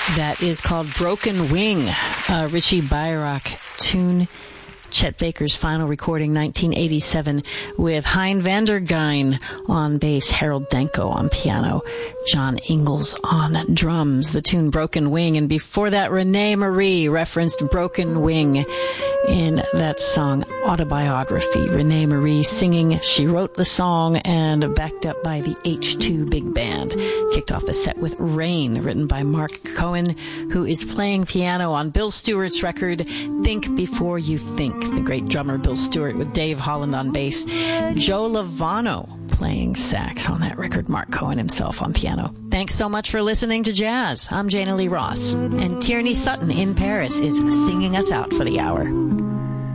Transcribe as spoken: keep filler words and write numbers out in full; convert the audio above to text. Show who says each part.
Speaker 1: That is called Broken Wing, a Richie Beirach tune. Chet Baker's final recording, nineteen eighty-seven, with Hein van der Geyn on bass, Harold Danko on piano, John Ingalls on drums. The tune Broken Wing. And before that, Renee Marie referenced Broken Wing in that song Autobiography. Renee Marie singing. She wrote the song and backed up by the H two Big Band. Kicked off the set with Rain, written by Mark Cohen, who is playing piano on Bill Stewart's record, Think Before You Think. The great drummer Bill Stewart with Dave Holland on bass. Joe Lovano playing sax on that record. Mark Cohen himself on piano. Thanks so much for listening to Jazz. I'm Jana Lee Ross. And Tierney Sutton in Paris is singing us out for the hour.